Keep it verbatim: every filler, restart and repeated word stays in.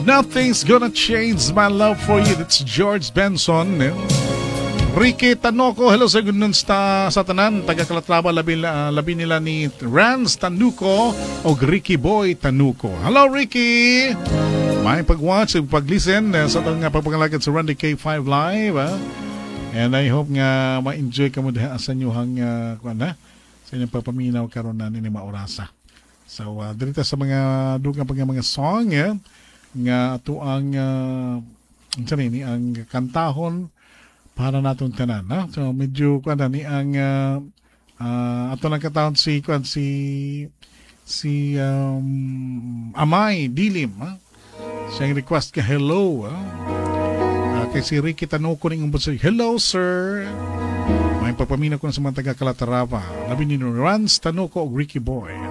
Nothing's gonna change my love for you. That's George Benson. Eh? Ricky Tanuco, hello sa good noon sa, sa tanan. Taga Calatrava, labi, uh, labi nila ni Rans Tanuco o Ricky Boy Tanuco. Hello Ricky! May pag-watch, pag-listen uh, sa itong uh, pagpagalagad sa Randy K five Live. Uh? And I hope nga ma-enjoy ka mo dahil sa inyong uh, na, sa inyong papaminaw karon na nini maorasa. So, uh, dito sa mga dugang pag mga song eh, nga ato ang uh, ni ang kantahon para natong tanan, no? So medyo kuan ni ang uh, uh, ato lang katahon si kuan si si um, Amay Dilim, ha? Siyang request ka hello, ha? Uh, kay si Ricky Tanuco ning umbot sa hello sir. May pagpamina ko sa mga taga Calatrava. Labi ni Rans Tanuco o Ricky Boy.